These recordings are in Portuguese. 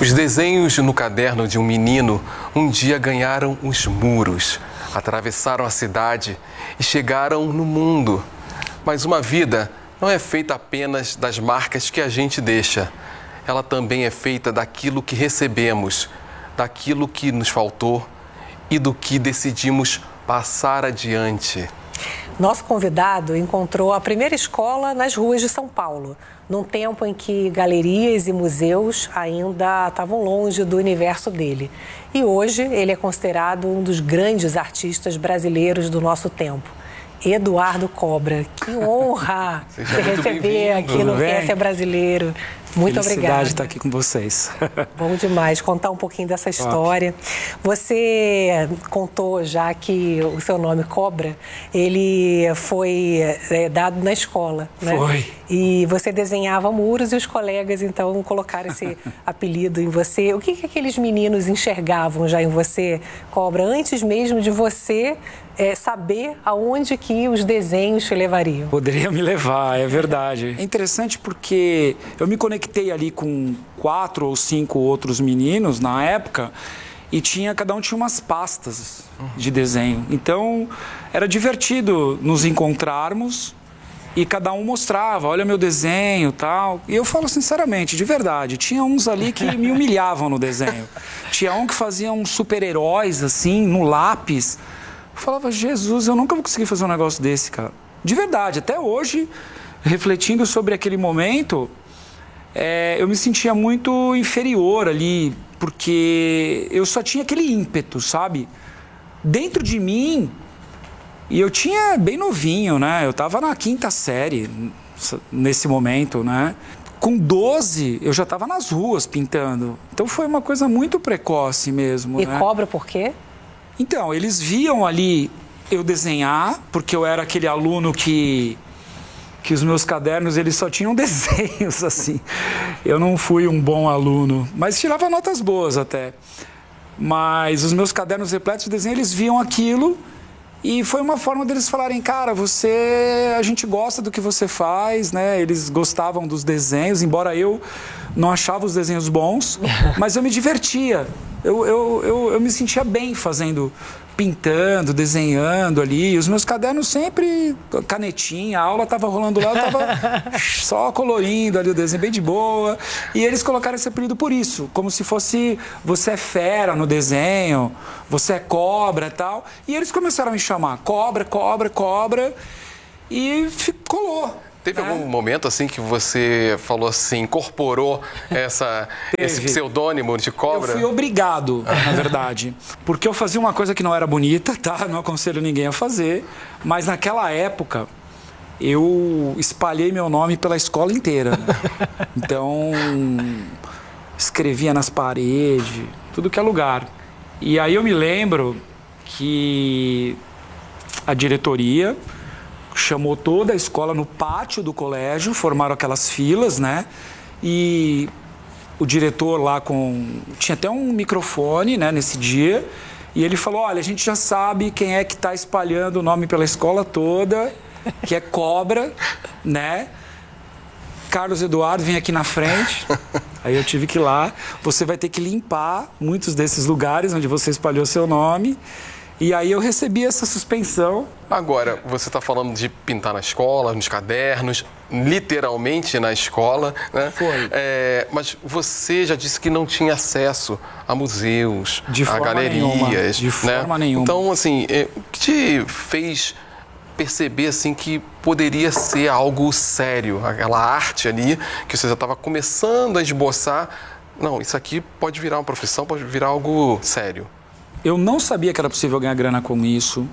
Os desenhos no caderno de um menino um dia ganharam os muros, atravessaram a cidade e chegaram no mundo. Mas uma vida não é feita apenas das marcas que a gente deixa. Ela também é feita daquilo que recebemos, daquilo que nos faltou e do que decidimos passar adiante. Nosso convidado encontrou a primeira escola nas ruas de São Paulo, num tempo em que galerias e museus ainda estavam longe do universo dele. E hoje ele é considerado um dos grandes artistas brasileiros do nosso tempo. Eduardo Cobra, que honra te receber aqui no Quem é Brasileiro. Muito obrigada. Felicidade estar aqui com vocês. Bom demais contar um pouquinho dessa história. Você contou já que o seu nome Cobra, ele foi dado na escola, né? Foi. E você desenhava muros e os colegas, então, colocaram esse apelido em você. O que aqueles meninos enxergavam já em você, Cobra, antes mesmo de você saber aonde que os desenhos te levariam? Poderia me levar, é verdade. É interessante porque eu me conectei ali com 4 ou 5 outros meninos na época e cada um tinha umas pastas de desenho. Então, era divertido nos encontrarmos e cada um mostrava, olha meu desenho e tal. E eu falo sinceramente, de verdade, tinha uns ali que me humilhavam no desenho. Tinha um que fazia uns super-heróis, assim, no lápis. Eu falava, Jesus, eu nunca vou conseguir fazer um negócio desse, cara. De verdade, até hoje, refletindo sobre aquele momento, eu me sentia muito inferior ali, porque eu só tinha aquele ímpeto, sabe? Dentro de mim, e eu tinha bem novinho, né? Eu estava na 5ª série nesse momento, né? Com 12, eu já estava nas ruas pintando. Então foi uma coisa muito precoce mesmo, E né? Cobra por quê? Então, eles viam ali eu desenhar, porque eu era aquele aluno que os meus cadernos, eles só tinham desenhos, assim. Eu não fui um bom aluno, mas tirava notas boas até. Mas os meus cadernos repletos de desenho, eles viam aquilo e foi uma forma deles falarem, cara, a gente gosta do que você faz, né? Eles gostavam dos desenhos, embora eu não achava os desenhos bons, mas eu me divertia. Eu me sentia bem pintando, desenhando ali. E os meus cadernos sempre, canetinha, a aula estava rolando lá, eu estava só colorindo ali o desenho, bem de boa. E eles colocaram esse apelido por isso, como se fosse, você é fera no desenho, você é cobra e tal. E eles começaram a me chamar Cobra, Cobra, Cobra, e colou. Teve algum momento assim que você falou assim, incorporou esse pseudônimo de Cobra? Eu fui obrigado, na verdade, porque eu fazia uma coisa que não era bonita, tá? Não aconselho ninguém a fazer, mas naquela época eu espalhei meu nome pela escola inteira. Então, escrevia nas paredes, tudo que é lugar. E aí eu me lembro que a diretoria chamou toda a escola no pátio do colégio, formaram aquelas filas, né? E o diretor lá tinha até um microfone, né, nesse dia, e ele falou, olha, a gente já sabe quem é que está espalhando o nome pela escola toda, que é Cobra, né? Carlos Eduardo, vem aqui na frente. Aí eu tive que ir lá. Você vai ter que limpar muitos desses lugares onde você espalhou seu nome. E aí eu recebi essa suspensão. Agora, você está falando de pintar na escola, nos cadernos, literalmente na escola, né? Foi. Mas você já disse que não tinha acesso a museus, a galerias. De forma nenhuma. Então, assim, o que te fez perceber assim, que poderia ser algo sério? Aquela arte ali que você já estava começando a esboçar. Não, isso aqui pode virar uma profissão, pode virar algo sério. Eu não sabia que era possível ganhar grana com isso.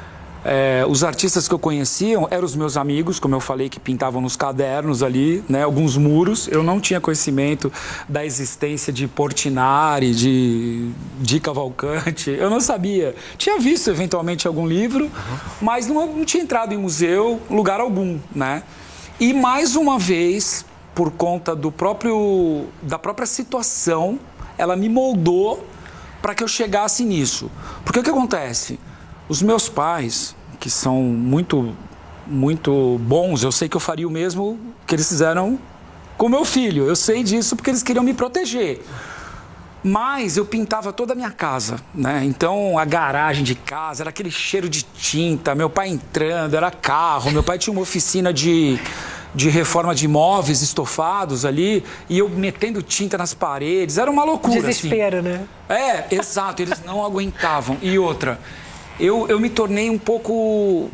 Os artistas que eu conhecia eram os meus amigos, como eu falei, que pintavam nos cadernos ali, né, alguns muros. Eu não tinha conhecimento da existência de Portinari, de Cavalcante. Eu não sabia. Tinha visto, eventualmente, algum livro, mas não tinha entrado em museu, lugar algum, né? E, mais uma vez, por conta da própria situação, ela me moldou para que eu chegasse nisso. Porque o que acontece? Os meus pais, que são muito, muito bons, eu sei que eu faria o mesmo que eles fizeram com meu filho. Eu sei disso porque eles queriam me proteger. Mas eu pintava toda a minha casa, né? Então, a garagem de casa, era aquele cheiro de tinta, meu pai entrando, era carro, meu pai tinha uma oficina de reforma de móveis estofados ali, e eu metendo tinta nas paredes, era uma loucura. Desespero, assim. Né? É, exato, eles não aguentavam. E outra, eu me tornei um pouco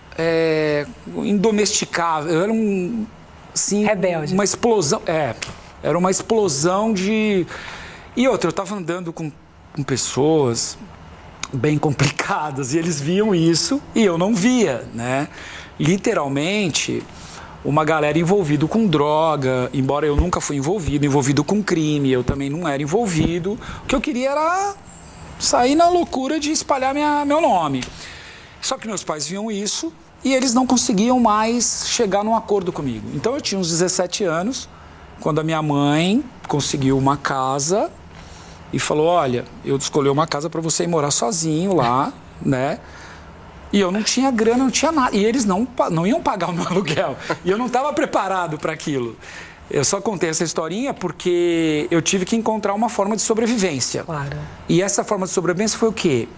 indomesticável, eu era assim, rebelde. Uma explosão, era uma explosão de... E outra, eu estava andando com pessoas bem complicadas e eles viam isso e eu não via, né? Literalmente, uma galera envolvida com droga, embora eu nunca fui envolvido com crime, eu também não era envolvido. O que eu queria era sair na loucura de espalhar meu nome. Só que meus pais viam isso e eles não conseguiam mais chegar num acordo comigo. Então eu tinha uns 17 anos, quando a minha mãe conseguiu uma casa e falou, olha, eu escolhi uma casa para você ir morar sozinho lá, né? E eu não tinha grana, não tinha nada. E eles não iam pagar o meu aluguel. E eu não estava preparado para aquilo. Eu só contei essa historinha porque eu tive que encontrar uma forma de sobrevivência. Claro. E essa forma de sobrevivência foi o quê?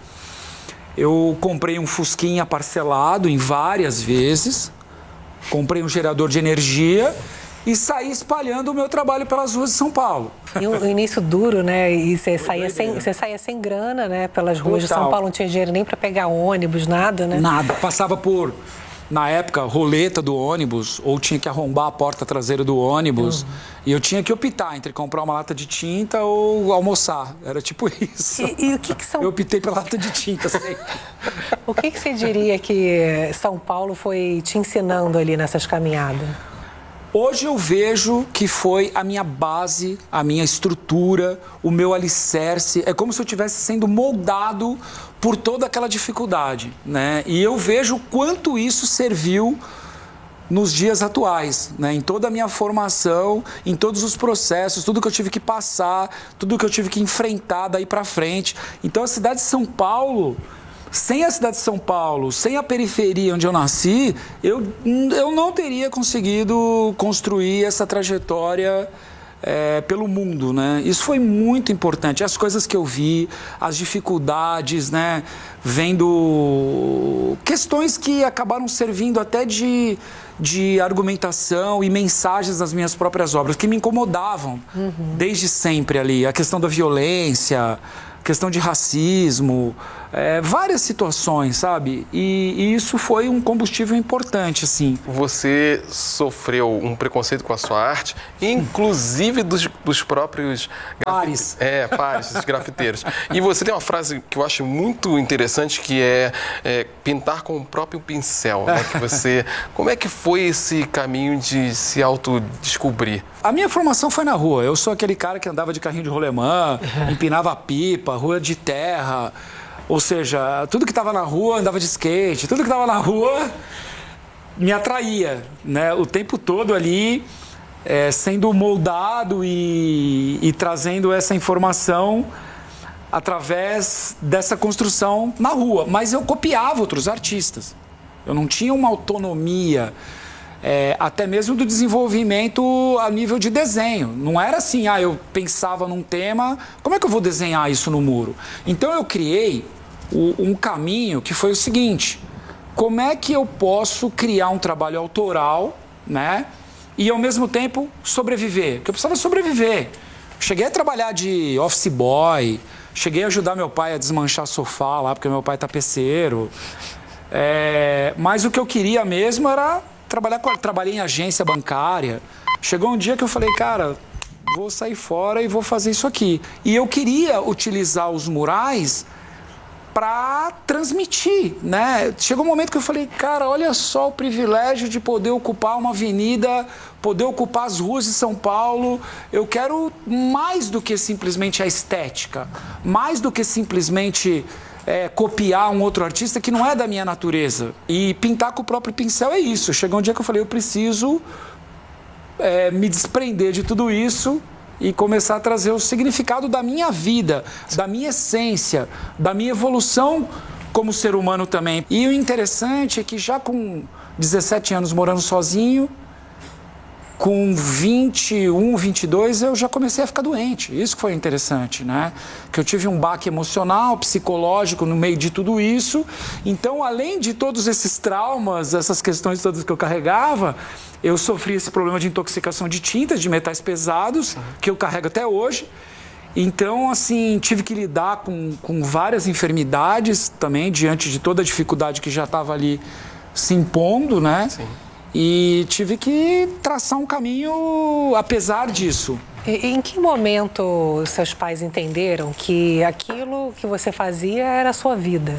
Eu comprei um Fusquinha parcelado em várias vezes, comprei um gerador de energia e saí espalhando o meu trabalho pelas ruas de São Paulo. E um início duro, né? E você saía sem grana, né? Pelas ruas de São Paulo, não tinha dinheiro nem para pegar ônibus, nada, né? Nada. Passava por, na época, roleta do ônibus, ou tinha que arrombar a porta traseira do ônibus. E eu tinha que optar entre comprar uma lata de tinta ou almoçar. Era tipo isso. E o que são... Eu optei pela lata de tinta sempre. O que você diria que São Paulo foi te ensinando ali nessas caminhadas? Hoje eu vejo que foi a minha base, a minha estrutura, o meu alicerce. É como se eu estivesse sendo moldado por toda aquela dificuldade, né? E eu vejo o quanto isso serviu nos dias atuais, né? Em toda a minha formação, em todos os processos, tudo que eu tive que passar, tudo que eu tive que enfrentar daí para frente. Então a cidade de São Paulo... Sem a cidade de São Paulo, sem a periferia onde eu nasci, eu não teria conseguido construir essa trajetória pelo mundo, né? Isso foi muito importante. As coisas que eu vi, as dificuldades, né? Vendo questões que acabaram servindo até de argumentação e mensagens das minhas próprias obras, que me incomodavam desde sempre ali. A questão da violência, a questão de racismo... várias situações, sabe? E isso foi um combustível importante, assim. Você sofreu um preconceito com a sua arte, inclusive dos próprios... Pares. Pares, dos grafiteiros. E você tem uma frase que eu acho muito interessante, que é pintar com o próprio pincel, né? Que você... Como é que foi esse caminho de se autodescobrir? A minha formação foi na rua. Eu sou aquele cara que andava de carrinho de rolemã, empinava pipa, rua de terra... Ou seja, tudo que estava na rua andava de skate, tudo que estava na rua me atraía, né? O tempo todo ali sendo moldado e trazendo essa informação através dessa construção na rua. Mas eu copiava outros artistas. Eu não tinha uma autonomia, até mesmo do desenvolvimento a nível de desenho. Não era assim, eu pensava num tema, como é que eu vou desenhar isso no muro? Então eu criei um caminho que foi o seguinte: como é que eu posso criar um trabalho autoral, né? E ao mesmo tempo sobreviver? Porque eu precisava sobreviver. Cheguei a trabalhar de office boy, cheguei a ajudar meu pai a desmanchar sofá lá, porque meu pai é tapeceiro. Mas o que eu queria mesmo era trabalhar trabalhei em agência bancária. Chegou um dia que eu falei, cara, vou sair fora e vou fazer isso aqui. E eu queria utilizar os murais para transmitir, né? Chegou um momento que eu falei, cara, olha só o privilégio de poder ocupar uma avenida, poder ocupar as ruas de São Paulo. Eu quero mais do que simplesmente a estética, mais do que simplesmente copiar um outro artista que não é da minha natureza. E pintar com o próprio pincel é isso. Chegou um dia que eu falei, eu preciso me desprender de tudo isso e começar a trazer o significado da minha vida, da minha essência, da minha evolução como ser humano também. E o interessante é que já com 17 anos morando sozinho, com 21, 22, eu já comecei a ficar doente. Isso que foi interessante, né? Que eu tive um baque emocional, psicológico no meio de tudo isso. Então, além de todos esses traumas, essas questões todas que eu carregava, eu sofri esse problema de intoxicação de tintas, de metais pesados, que eu carrego até hoje. Então, assim, tive que lidar com várias enfermidades também, diante de toda a dificuldade que já estava ali se impondo, né? Sim. E tive que traçar um caminho apesar disso. E em que momento seus pais entenderam que aquilo que você fazia era a sua vida?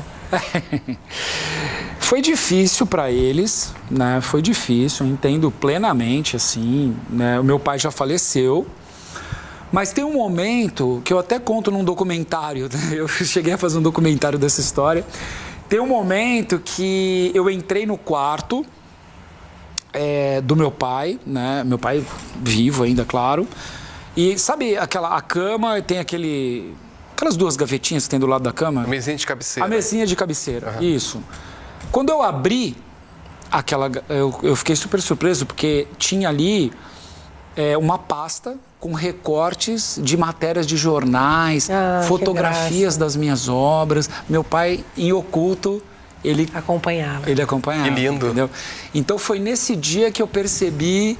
Foi difícil para eles, né? Foi difícil, eu entendo plenamente, assim, né? O meu pai já faleceu, mas tem um momento que eu até conto num documentário, né? Eu cheguei a fazer um documentário dessa história. Tem um momento que eu entrei no quarto do meu pai, né? Meu pai vivo ainda, claro. E sabe a cama tem aquelas duas gavetinhas que tem do lado da cama? A mesinha de cabeceira. A mesinha de cabeceira, isso. Quando eu abri eu fiquei super surpreso porque tinha ali uma pasta com recortes de matérias de jornais, fotografias das minhas obras. Meu pai, em oculto, ele acompanhava. Que lindo. Entendeu? Então foi nesse dia que eu percebi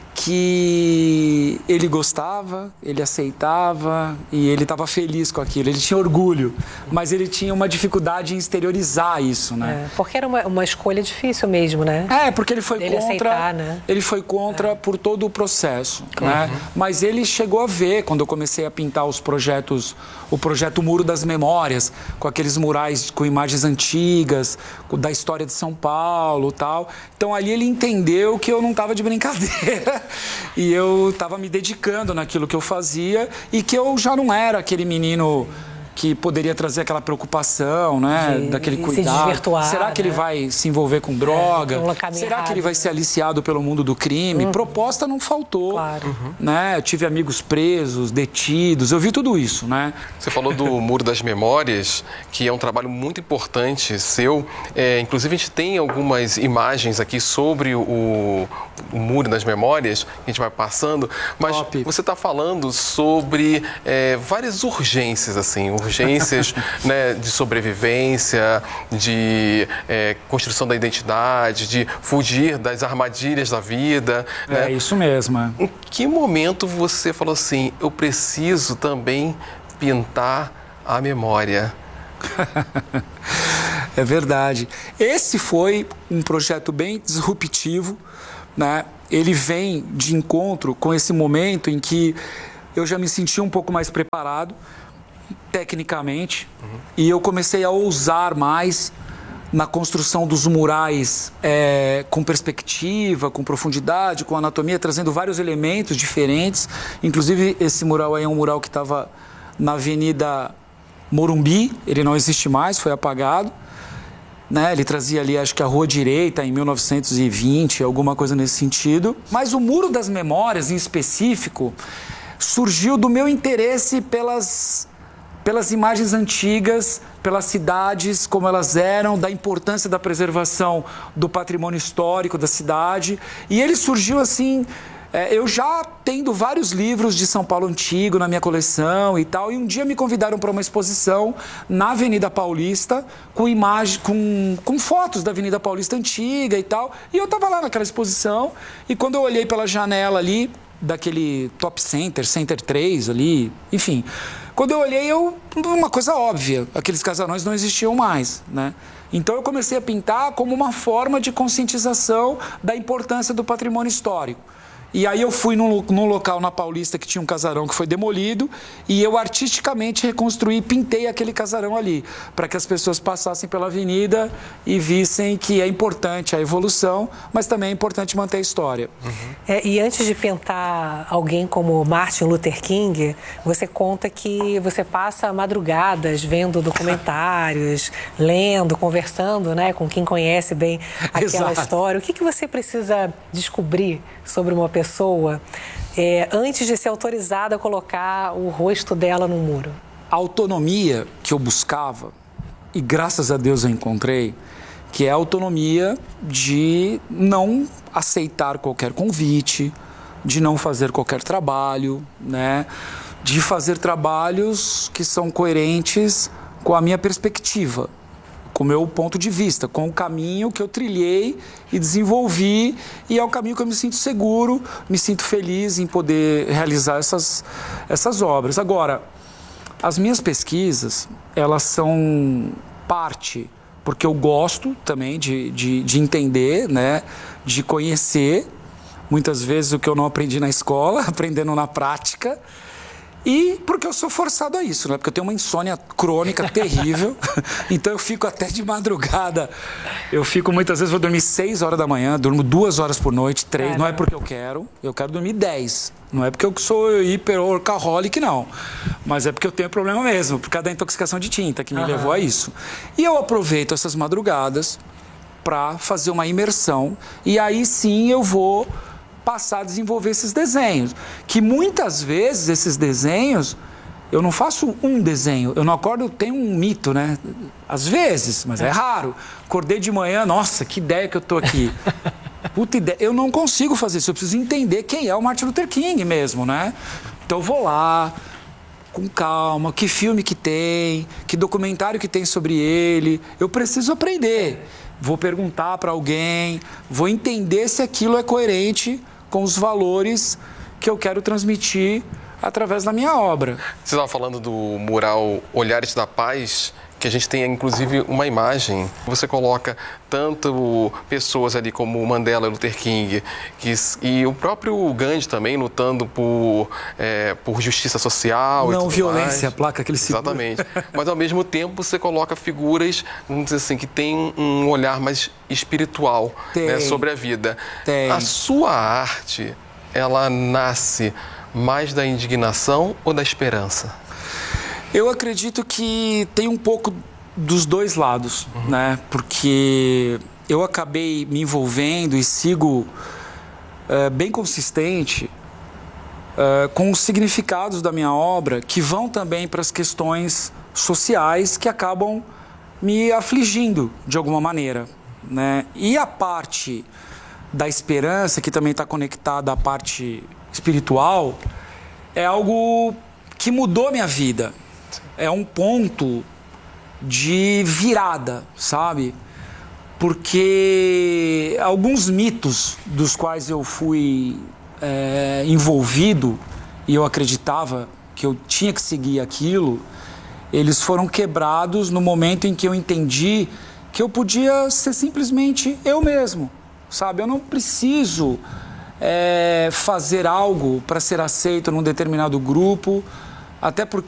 que ele gostava, ele aceitava e ele estava feliz com aquilo. Ele tinha orgulho, mas ele tinha uma dificuldade em exteriorizar isso, né? Porque era uma escolha difícil mesmo, né? Porque ele foi contra. Aceitar, né? Ele foi contra por todo o processo, né? Mas ele chegou a ver quando eu comecei a pintar os projetos, o projeto Muro das Memórias, com aqueles murais com imagens antigas, da história de São Paulo, tal. Então ali ele entendeu que eu não estava de brincadeira. E eu estava me dedicando naquilo que eu fazia e que eu já não era aquele menino que poderia trazer aquela preocupação, né? Daquele cuidado. Será que ele vai se envolver com droga? Será que ele vai ser aliciado pelo mundo do crime? Proposta não faltou. Claro. Né? Eu tive amigos presos, detidos, eu vi tudo isso, né? Você falou do Muro das Memórias, que é um trabalho muito importante seu. Inclusive, a gente tem algumas imagens aqui sobre o Muro das Memórias, que a gente vai passando. Mas você está falando sobre várias urgências, assim, urgências né, de sobrevivência, de construção da identidade, de fugir das armadilhas da vida. Né? Isso mesmo. Em que momento você falou assim, eu preciso também pintar a memória? É verdade. Esse foi um projeto bem disruptivo, né? Ele vem de encontro com esse momento em que eu já me senti um pouco mais preparado tecnicamente e eu comecei a ousar mais na construção dos murais com perspectiva, com profundidade, com anatomia, trazendo vários elementos diferentes. Inclusive, esse mural aí é um mural que estava na Avenida Morumbi, ele não existe mais, foi apagado. Né? Ele trazia ali, acho que a Rua Direita, em 1920, alguma coisa nesse sentido. Mas o Muro das Memórias, em específico, surgiu do meu interesse pelas imagens antigas, pelas cidades, como elas eram, da importância da preservação do patrimônio histórico da cidade. E ele surgiu assim... eu já tendo vários livros de São Paulo antigo na minha coleção e tal, e um dia me convidaram para uma exposição na Avenida Paulista, com fotos da Avenida Paulista antiga e tal, e eu estava lá naquela exposição, e quando eu olhei pela janela ali, daquele Top Center, Center 3 ali, enfim, quando eu olhei, uma coisa óbvia, aqueles casarões não existiam mais, né? Então eu comecei a pintar como uma forma de conscientização da importância do patrimônio histórico. E aí eu fui num local na Paulista que tinha um casarão que foi demolido e eu artisticamente reconstruí e pintei aquele casarão ali, para que as pessoas passassem pela avenida e vissem que é importante a evolução, mas também é importante manter a história. E antes de pintar alguém como Martin Luther King, você conta que você passa madrugadas vendo documentários, lendo, conversando, né, com quem conhece bem aquela história. O que você precisa descobrir sobre uma pessoa antes de ser autorizada a colocar o rosto dela no muro? A autonomia que eu buscava, e graças a Deus eu encontrei, que é a autonomia de não aceitar qualquer convite, de não fazer qualquer trabalho, né? De fazer trabalhos que são coerentes com a minha perspectiva, com o meu ponto de vista, com o caminho que eu trilhei e desenvolvi, e é o caminho que eu me sinto seguro, me sinto feliz em poder realizar essas obras. Agora, as minhas pesquisas, elas são parte, porque eu gosto também de entender, né? De conhecer, muitas vezes o que eu não aprendi na escola, aprendendo na prática. E porque eu sou forçado a isso, né? Porque eu tenho uma insônia crônica terrível, então eu fico até de madrugada. Eu fico muitas vezes, vou dormir 6 horas da manhã, durmo 2 horas por noite, 3, não é porque eu quero dormir 10. Não é porque eu sou hiper-workaholic, não. Mas é porque eu tenho problema mesmo, por causa da intoxicação de tinta que me levou a isso. E eu aproveito essas madrugadas para fazer uma imersão, e aí sim eu vou passar a desenvolver esses desenhos, que muitas vezes esses desenhos, eu não faço um desenho, eu não acordo, tem um mito, né? Às vezes, mas é raro. Acordei de manhã, nossa, que ideia que eu tô aqui. Puta ideia, eu não consigo fazer isso, eu preciso entender quem é o Martin Luther King mesmo, né? Então eu vou lá, com calma, que filme que tem, que documentário que tem sobre ele, eu preciso aprender. Vou perguntar para alguém, vou entender se aquilo é coerente com os valores que eu quero transmitir através da minha obra. Você estava falando do mural Olhares da Paz, que a gente tem inclusive uma imagem. Você coloca tanto pessoas ali como o Mandela, Luther King, e o próprio Gandhi também lutando por justiça social. Não e tudo violência, mais. A placa que ele segura. Exatamente. Mas ao mesmo tempo você coloca figuras, vamos dizer assim, que tem um olhar mais espiritual, né, sobre a vida. Tem. A sua arte, ela nasce mais da indignação ou da esperança? Eu acredito que tem um pouco dos dois lados, né? Porque eu acabei me envolvendo e sigo bem consistente com os significados da minha obra, que vão também para as questões sociais que acabam me afligindo de alguma maneira, né? E a parte da esperança, que também está conectada à parte espiritual, é algo que mudou minha vida. É um ponto de virada, sabe? Porque alguns mitos dos quais eu fui envolvido e eu acreditava que eu tinha que seguir aquilo, eles foram quebrados no momento em que eu entendi que eu podia ser simplesmente eu mesmo, sabe? Eu não preciso fazer algo para ser aceito num determinado grupo, até porque